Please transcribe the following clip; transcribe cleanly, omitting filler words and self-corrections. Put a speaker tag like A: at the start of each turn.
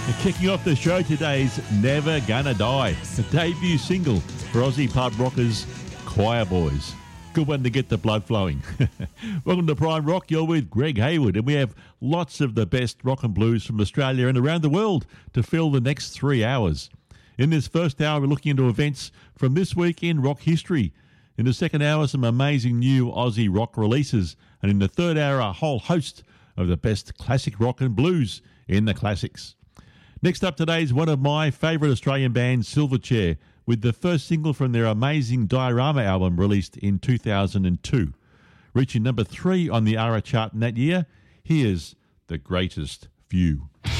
A: And kicking off the show today's Never Gonna Die, the debut single for Aussie pub rockers Choir Boys. Good one to get the blood flowing. Welcome to Prime Rock. You're with Greg Hayward, and we have lots of the best rock and blues from Australia and around the world to fill the next 3 hours. In this first hour, we're looking into events from this week in rock history. In the second hour, some amazing new Aussie rock releases. And in the third hour, a whole host of the best classic rock and blues in the classics. Next up today is one of my favourite Australian bands, Silverchair, with the first single from their amazing Diorama album released in 2002. Reaching number 3 on the ARA chart in that year, here's The Greatest View.